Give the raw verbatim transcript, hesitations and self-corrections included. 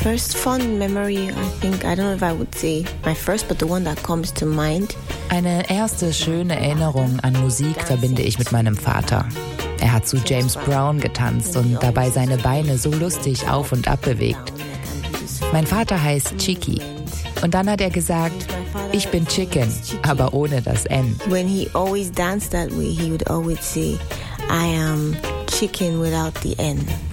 first fond memory, I think, I don't know if I would say my first, but the one that comes to mind. Eine erste schöne Erinnerung an Musik verbinde ich mit meinem Vater. Er hat zu James Brown getanzt und dabei seine Beine so lustig auf und ab bewegt. Mein Vater heißt Chiki. Und dann hat er gesagt, ich bin Chicken, aber ohne das N. When he always danced that way, he would always say, I am chicken without the N.